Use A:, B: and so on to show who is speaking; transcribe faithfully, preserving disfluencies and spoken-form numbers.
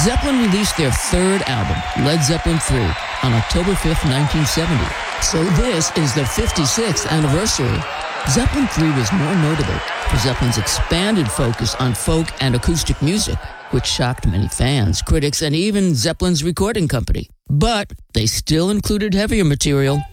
A: Zeppelin released their third album, Led Zeppelin three, on October fifth, nineteen seventy. So this is the fifty-sixth anniversary. Zeppelin three was more notable for Zeppelin's expanded focus on folk and acoustic music, which shocked many fans, critics, and even Zeppelin's recording company. But they still included heavier material.